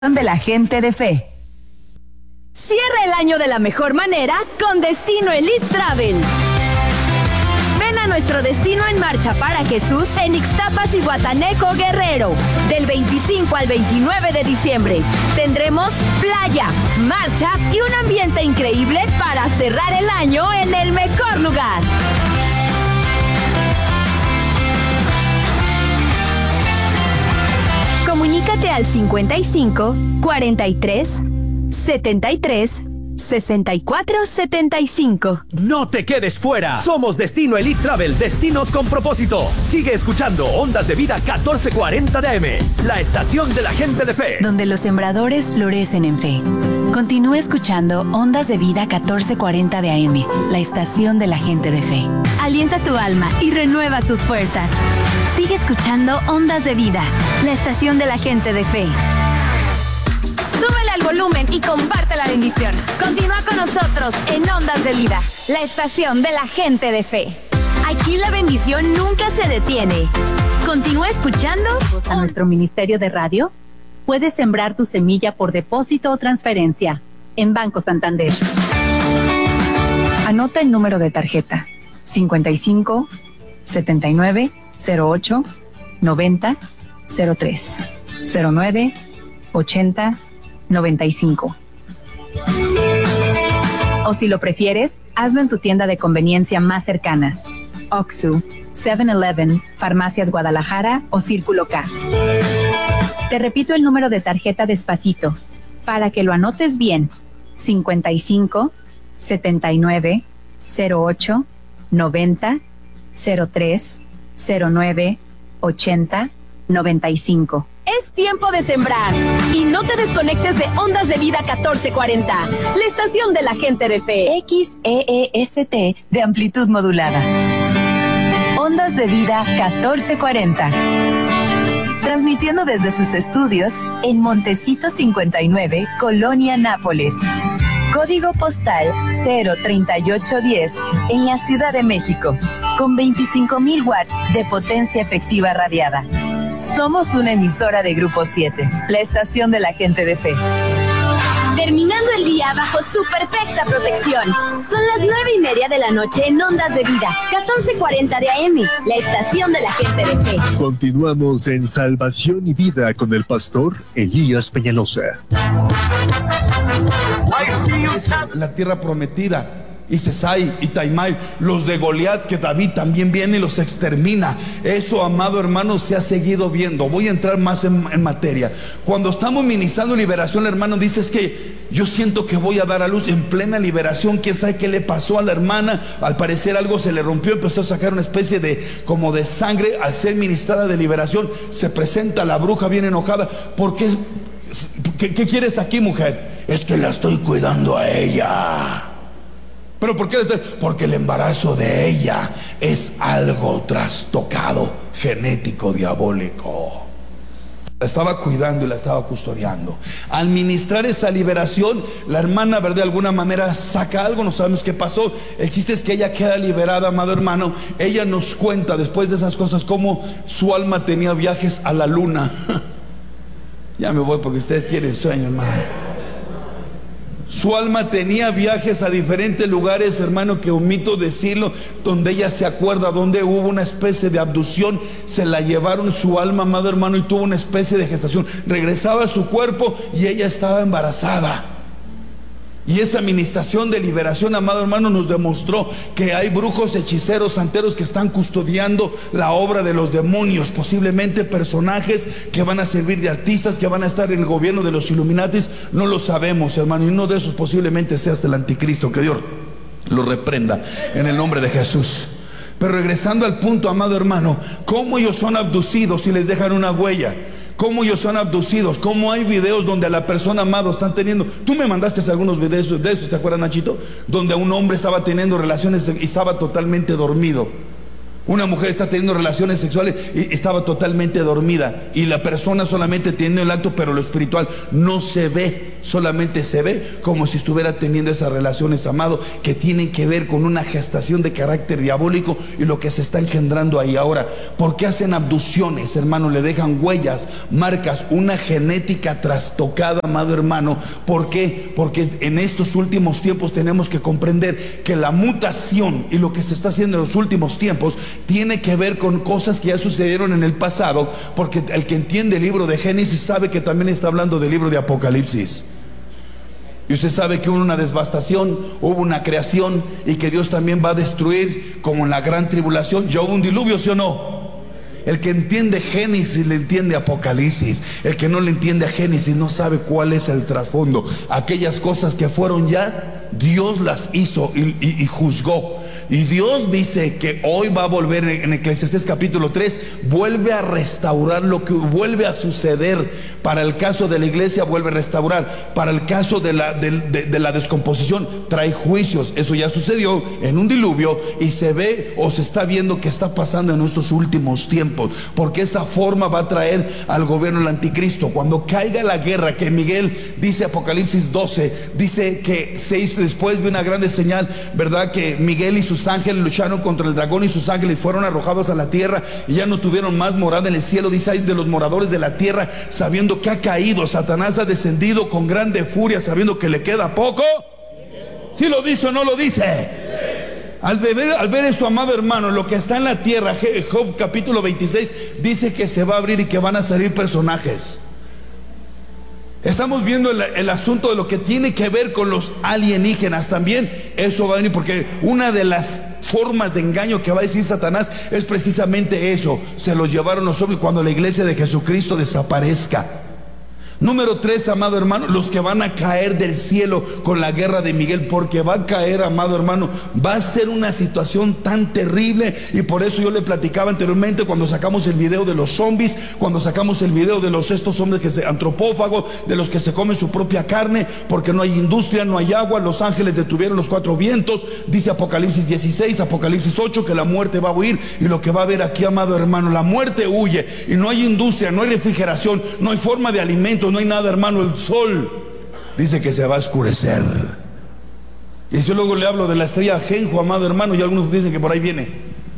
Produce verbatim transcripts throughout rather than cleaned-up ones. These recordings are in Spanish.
de la gente de fe. Cierra el año de la mejor manera con Destino Elite Travel. Ven a nuestro Destino en Marcha para Jesús en Ixtapas y Guataneco, Guerrero. Del veinticinco al veintinueve de diciembre. Tendremos playa, marcha y un ambiente increíble para cerrar el año en el mejor lugar. Comunícate al cincuenta y cinco, cuarenta y tres, setenta y tres, sesenta y cuatro, setenta y cinco. No te quedes fuera. Somos Destino Elite Travel, destinos con propósito. Sigue escuchando Ondas de Vida catorce cuarenta de A M, la estación de la gente de fe. Donde los sembradores florecen en fe. Continúa escuchando Ondas de Vida catorce cuarenta de A M, la estación de la gente de fe. Alienta tu alma y renueva tus fuerzas. Sigue escuchando Ondas de Vida, la estación de la gente de fe. Súbele al volumen y comparte la bendición. Continúa con nosotros en Ondas de Vida, la estación de la gente de fe. Aquí la bendición nunca se detiene. Continúa escuchando a nuestro ministerio de radio. Puedes sembrar tu semilla por depósito o transferencia en Banco Santander. Anota el número de tarjeta cincuenta y cinco, setenta y nueve, cero ocho, noventa, cero tres, cero nueve, ochenta, noventa y cinco. O si lo prefieres, hazlo en tu tienda de conveniencia más cercana. Oxxo, seven eleven, Farmacias Guadalajara o Círculo K. Te repito el número de tarjeta despacito, para que lo anotes bien. cincuenta y cinco, setenta y nueve, cero ocho, noventa, cero tres, cero nueve, ochenta, noventa y cinco. Es tiempo de sembrar y no te desconectes de Ondas de Vida catorce cuarenta, la estación de la gente de fe. X E E S T de amplitud modulada. Ondas de Vida catorce cuarenta. Transmitiendo desde sus estudios en Montecito cincuenta y nueve, Colonia Nápoles. Código postal cero treinta y ocho diez en la Ciudad de México, con veinticinco mil watts de potencia efectiva radiada. Somos una emisora de Grupo siete, la estación de la gente de fe. Terminando el día bajo su perfecta protección. Son las nueve y media de la noche en Ondas de Vida, catorce cuarenta de A M, la estación de la gente de fe. Continuamos en Salvación y Vida con el pastor Elías Peñalosa. La tierra prometida. Y Sesai y Taimai, los de Goliat, que David también viene y los extermina. Eso, amado hermano, se ha seguido viendo. Voy a entrar más en, en materia. Cuando estamos ministrando liberación, hermano, dices que yo siento que voy a dar a luz en plena liberación. ¿Quién sabe qué le pasó a la hermana? Al parecer algo se le rompió, empezó a sacar una especie de como de sangre. Al ser ministrada de liberación, se presenta la bruja bien enojada. ¿Por qué? ¿Qué, qué quieres aquí, mujer? Es que la estoy cuidando a ella. ¿Pero por qué? Porque el embarazo de ella es algo trastocado, genético, diabólico. La estaba cuidando y la estaba custodiando. Al ministrar esa liberación, la hermana, ¿verdad?, de alguna manera saca algo, no sabemos qué pasó. El chiste es que ella queda liberada, amado hermano. Ella nos cuenta después de esas cosas cómo su alma tenía viajes a la luna. Ya me voy porque ustedes tienen sueño, hermano. Su alma tenía viajes a diferentes lugares, hermano, que omito decirlo, donde ella se acuerda, donde hubo una especie de abducción, se la llevaron su alma, amado hermano, y tuvo una especie de gestación. Regresaba a su cuerpo y ella estaba embarazada. Y esa administración de liberación, amado hermano, nos demostró que hay brujos, hechiceros, santeros que están custodiando la obra de los demonios. Posiblemente personajes que van a servir de artistas, que van a estar en el gobierno de los Illuminatis. No lo sabemos, hermano, y uno de esos posiblemente sea hasta el anticristo. Que Dios lo reprenda en el nombre de Jesús. Pero regresando al punto, amado hermano, ¿cómo ellos son abducidos y les dejan una huella? Cómo ellos son abducidos, cómo hay videos donde a la persona amada están teniendo. Tú me mandaste algunos videos de eso, ¿te acuerdas, Nachito? Donde un hombre estaba teniendo relaciones y estaba totalmente dormido. Una mujer está teniendo relaciones sexuales y estaba totalmente dormida, y la persona solamente tiene el acto, pero lo espiritual no se ve, solamente se ve como si estuviera teniendo esas relaciones, amado, que tienen que ver con una gestación de carácter diabólico y lo que se está engendrando ahí. Ahora, ¿por qué hacen abducciones, hermano? Le dejan huellas, marcas, una genética trastocada, amado hermano. ¿Por qué? Porque en estos últimos tiempos tenemos que comprender que la mutación y lo que se está haciendo en los últimos tiempos tiene que ver con cosas que ya sucedieron en el pasado, porque el que entiende el libro de Génesis sabe que también está hablando del libro de Apocalipsis. Y usted sabe que hubo una devastación, hubo una creación, y que Dios también va a destruir, como en la gran tribulación. ¿Ya hubo un diluvio, sí o no? El que entiende Génesis le entiende Apocalipsis. El que no le entiende a Génesis no sabe cuál es el trasfondo. Aquellas cosas que fueron ya, Dios las hizo y, y, y juzgó. Y Dios dice que hoy va a volver, en Eclesiastés capítulo tres, vuelve a restaurar lo que vuelve a suceder. Para el caso de la iglesia vuelve a restaurar. Para el caso de la, de, de, de la descomposición trae juicios. Eso ya sucedió en un diluvio, y se ve o se está viendo que está pasando en estos últimos tiempos, porque esa forma va a traer al gobierno del anticristo. Cuando caiga la guerra, que Miguel dice, Apocalipsis doce, dice que se hizo después de una grande señal, ¿verdad? Que Miguel y sus ángeles lucharon contra el dragón, y sus ángeles fueron arrojados a la tierra y ya no tuvieron más morada en el cielo. Dice ahí de los moradores de la tierra, sabiendo que ha caído, Satanás ha descendido con grande furia, sabiendo que le queda poco. ¿Sí lo dice o no lo dice? Al ver, al ver esto, amado hermano, lo que está en la tierra, Job capítulo veintiséis dice que se va a abrir y que van a salir personajes. Estamos viendo el, el asunto de lo que tiene que ver con los alienígenas también. Eso va a venir, porque una de las formas de engaño que va a decir Satanás es precisamente eso: se los llevaron los hombres cuando la iglesia de Jesucristo desaparezca. Número tres, amado hermano, los que van a caer del cielo con la guerra de Miguel, porque va a caer, amado hermano, va a ser una situación tan terrible. Y por eso yo le platicaba anteriormente, cuando sacamos el video de los zombies, cuando sacamos el video de los estos hombres que se antropófagos, de los que se comen su propia carne, porque no hay industria, no hay agua, los ángeles detuvieron los cuatro vientos. Dice Apocalipsis dieciséis, Apocalipsis ocho, que la muerte va a huir. Y lo que va a haber aquí, amado hermano, la muerte huye, y no hay industria, no hay refrigeración, no hay forma de alimento, no hay nada, hermano. El sol dice que se va a oscurecer. Y yo luego le hablo de la estrella Genjo, amado hermano, y algunos dicen que por ahí viene.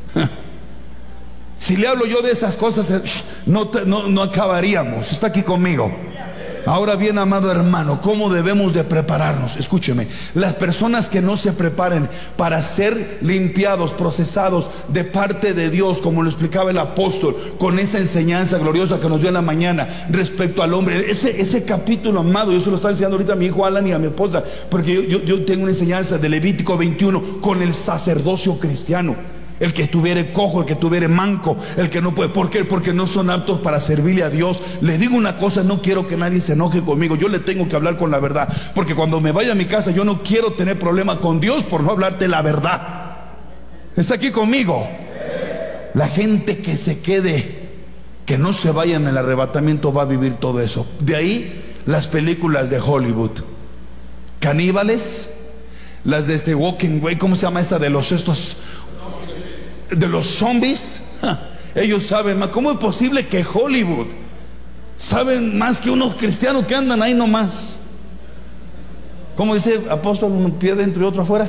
Si le hablo yo de esas cosas, no, no, no acabaríamos. Está aquí conmigo. Ahora bien, amado hermano, ¿cómo debemos de prepararnos? Escúcheme, las personas que no se preparen para ser limpiados, procesados de parte de Dios, como lo explicaba el apóstol, con esa enseñanza gloriosa que nos dio en la mañana respecto al hombre, ese, ese capítulo, amado, yo se lo estoy enseñando ahorita a mi hijo Alan y a mi esposa, porque yo, yo, yo tengo una enseñanza de Levítico veintiuno con el sacerdocio cristiano. El que estuviere cojo, el que estuviere manco, el que no puede. ¿Por qué? Porque no son aptos para servirle a Dios. Le digo una cosa, no quiero que nadie se enoje conmigo. Yo le tengo que hablar con la verdad, porque cuando me vaya a mi casa yo no quiero tener problema con Dios por no hablarte la verdad. ¿Está aquí conmigo? La gente que se quede, que no se vaya en el arrebatamiento, va a vivir todo eso. De ahí las películas de Hollywood, caníbales, las de este Walking Way, ¿cómo se llama esa de los estos? De los zombies. Ellos saben más. ¿Cómo es posible que Hollywood saben más que unos cristianos que andan ahí nomás? ¿Cómo dice apóstol? Un pie dentro y otro afuera.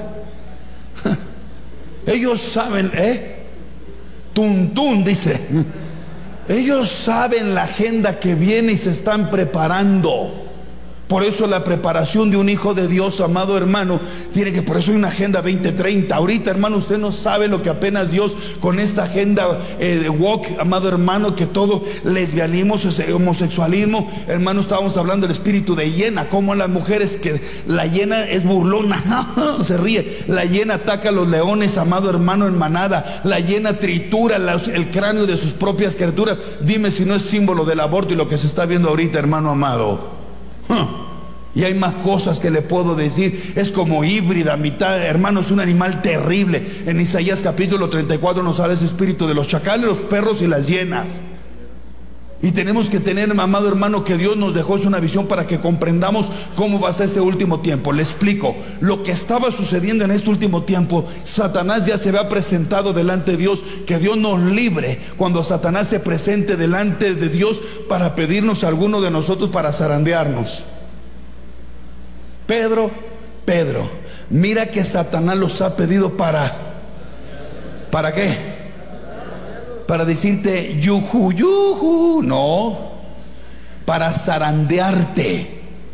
Ellos saben, ¿eh? Tuntún dice. Ellos saben la agenda que viene y se están preparando. Por eso la preparación de un hijo de Dios, amado hermano, tiene que, por eso hay una agenda veinte treinta. Ahorita, hermano, usted no sabe lo que apenas Dios con esta agenda eh, de walk, amado hermano, que todo lesbianismo, homosexualismo, hermano, estábamos hablando del espíritu de hiena, como las mujeres, que la hiena es burlona, se ríe, la hiena ataca a los leones, amado hermano, en manada, la hiena tritura los, el cráneo de sus propias criaturas. Dime si no es símbolo del aborto y lo que se está viendo ahorita, hermano amado. Huh. Y hay más cosas que le puedo decir. Es como híbrida, mitad, hermano, es un animal terrible. En Isaías capítulo treinta y cuatro nos habla ese espíritu de los chacales, los perros y las hienas. Y tenemos que tener, amado hermano, que Dios nos dejó es una visión para que comprendamos cómo va a ser este último tiempo. Le explico, lo que estaba sucediendo en este último tiempo, Satanás ya se había presentado delante de Dios. Que Dios nos libre cuando Satanás se presente delante de Dios para pedirnos a alguno de nosotros para zarandearnos. Pedro, Pedro, mira que Satanás los ha pedido para, ¿para qué? Para decirte yuju, yuju, no, para zarandearte.